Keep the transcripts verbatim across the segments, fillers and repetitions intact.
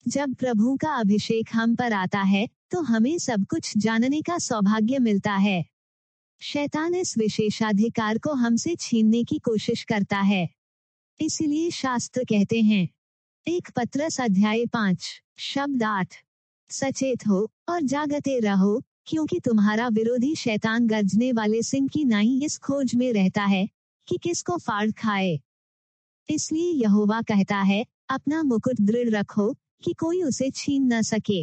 जब प्रभु का अभिषेक हम पर आता है तो हमें सब कुछ जानने का सौभाग्य मिलता है। शैतान इस विशेषाधिकार को हमसे छीनने की कोशिश करता है। इसलिए शास्त्र कहते हैं, एक पत्रस अध्याय पाँच शब्द आठ, सचेत हो और जागते रहो, क्योंकि तुम्हारा विरोधी शैतान गर्जने वाले सिंह की नाई इस खोज में रहता है कि किसको फाड़ खाए। इसलिए यहोवा कहता है, अपना मुकुट दृढ़ रखो कि कोई उसे छीन न सके।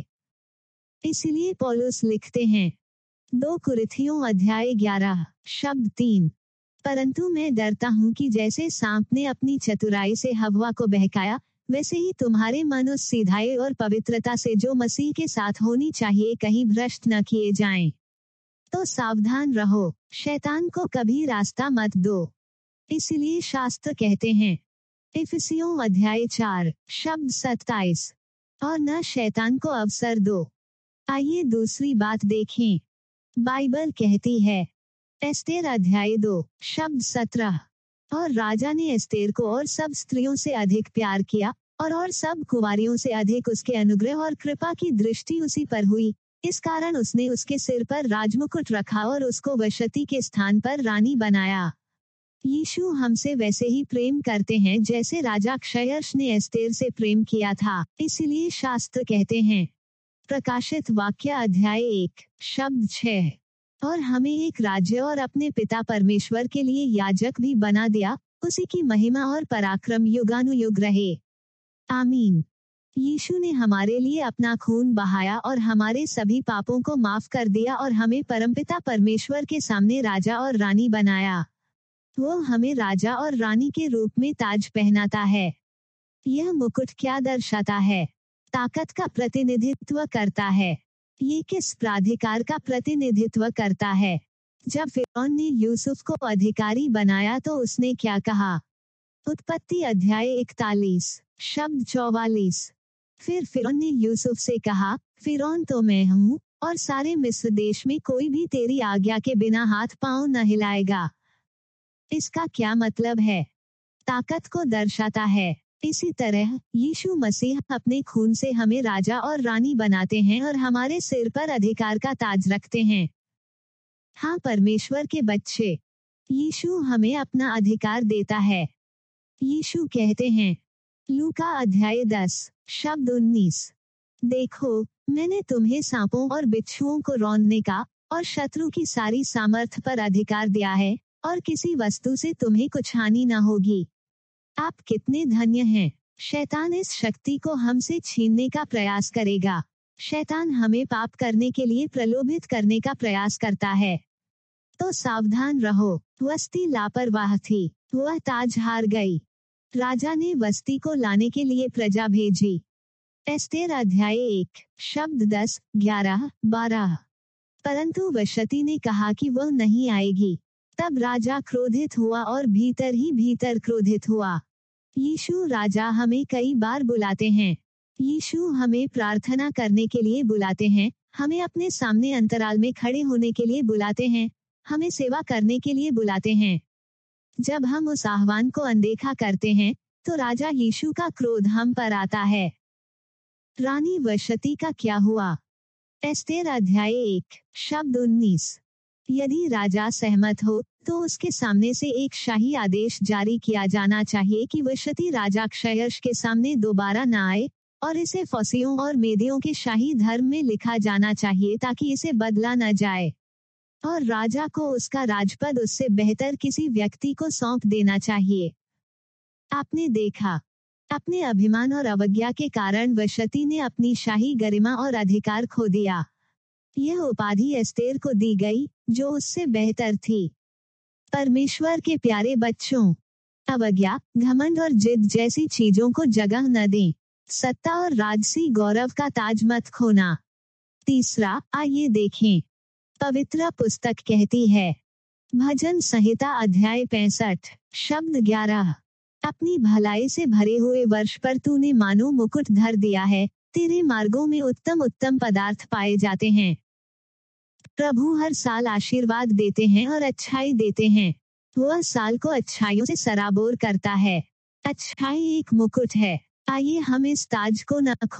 इसलिए पौलुस लिखते हैं, दो कुरिन्थियों अध्याय ग्यारह शब्द तीन, परंतु मैं डरता हूँ कि जैसे सांप ने अपनी चतुराई से हव्वा को बहकाया, वैसे ही तुम्हारे मन उस सीधाई और पवित्रता से जो मसीह के साथ होनी चाहिए कहीं भ्रष्ट न किए जाएं। तो सावधान रहो, शैतान को कभी रास्ता मत दो। इसलिए शास्त्र कहते हैं, इफिसियों अध्याय चार शब्द सत्ताईस, और न शैतान को अवसर दो। आइए दूसरी बात देखें। बाइबल कहती है, एस्तेर अध्याय दो शब्द सत्रह, और राजा ने एस्तेर को और सब स्त्रियों से अधिक प्यार किया और और सब कुंवारियों से अधिक उसके अनुग्रह और कृपा की दृष्टि उसी पर हुई। इस कारण उसने उसके सिर पर राजमुकुट रखा और उसको वशती के स्थान पर रानी बनाया। यीशु हमसे वैसे ही प्रेम करते हैं जैसे राजा क्षयर्ष ने एस्तेर से प्रेम किया था। इसलिए शास्त्र कहते हैं, प्रकाशित वाक्य अध्याय एक शब्द छह, और हमें एक राज्य और अपने पिता परमेश्वर के लिए याजक भी बना दिया, उसी की महिमा और पराक्रम युगानुयुग रहे। आमीन। यीशु ने हमारे लिए अपना खून बहाया और हमारे सभी पापों को माफ कर दिया और हमें परमपिता परमेश्वर के सामने राजा और रानी बनाया। वो हमें राजा और रानी के रूप में ताज पहनाता है। यह मुकुट क्या दर्शाता है? ताकत का प्रतिनिधित्व करता है। ये किस प्राधिकार का प्रतिनिधित्व करता है? जब फिरौन ने यूसुफ को अधिकारी बनाया तो उसने क्या कहा? उत्पत्ति अध्याय इकतालीस शब्द चौवालीस। फिर फिरौन ने यूसुफ से कहा, फिरौन तो मैं हूँ, और सारे मिस्र देश में कोई भी तेरी आज्ञा के बिना हाथ पांव न हिलाएगा। इसका क्या मतलब है? ताकत को दर्शाता है। इसी तरह यीशु मसीह अपने खून से हमें राजा और रानी बनाते हैं और हमारे सिर पर अधिकार का ताज रखते हैं। हाँ, परमेश्वर के बच्चे, यीशु हमें अपना अधिकार देता है। यीशु कहते हैं, लूका अध्याय दस शब्द उन्नीस, देखो, मैंने तुम्हें सांपों और बिच्छुओं को रौंदने का और शत्रु की सारी सामर्थ पर अधिकार दिया है, और किसी वस्तु से तुम्हें कुछ हानि न होगी। आप कितने धन्य हैं। शैतान इस शक्ति को हमसे छीनने का प्रयास करेगा। शैतान हमें पाप करने के लिए प्रलोभित करने का प्रयास करता है। तो सावधान रहो। वस्ती लापरवाह थी, वह ताज हार गई। राजा ने वस्ती को लाने के लिए प्रजा भेजी। एस्तेर अध्याय एक शब्द दस ग्यारह बारह। परंतु वशती ने कहा कि वह नहीं आएगी। तब राजा क्रोधित हुआ और भीतर ही भीतर क्रोधित हुआ। यीशु राजा हमें कई बार बुलाते हैं। यीशु हमें प्रार्थना करने के लिए बुलाते हैं, हमें अपने सामने अंतराल में खड़े होने के लिए बुलाते हैं, हमें सेवा करने के लिए बुलाते हैं। जब हम उस आह्वान को अनदेखा करते हैं तो राजा यीशु का क्रोध हम पर आता है। रानी वशती का क्या हुआ? एस्तेर अध्याय एक शब्द उन्नीस। यदि राजा सहमत हो तो उसके सामने से एक शाही आदेश जारी किया जाना चाहिए कि वशती राजा क्षयर्ष के सामने दोबारा न आए, और इसे फौसियों और मेदियों के शाही धर्म में लिखा जाना चाहिए ताकि इसे बदला न जाए, और राजा को उसका राजपद उससे बेहतर किसी व्यक्ति को सौंप देना चाहिए। आपने देखा, अपने अभिमान और अवज्ञा के कारण वशती ने अपनी शाही गरिमा और अधिकार खो दिया। यह उपाधि एस्तेर को दी गई जो उससे बेहतर थी। परमेश्वर के प्यारे बच्चों, अवज्ञा, घमंड और जिद जैसी चीजों को जगह न दें। सत्ता और राजसी गौरव का ताज मत खोना। तीसरा, आइए देखें। पवित्र पुस्तक कहती है, भजन संहिता अध्याय पैंसठ शब्द ग्यारह, अपनी भलाई से भरे हुए वर्ष पर तूने मानो मुकुट धर दिया है, तेरे मार्गों में उत्तम उत्तम पदार्थ पाए जाते हैं। प्रभु हर साल आशीर्वाद देते हैं और अच्छाई देते हैं। वह साल को अच्छाइयों से सराबोर करता है। अच्छाई एक मुकुट है। आइए हम इस ताज को न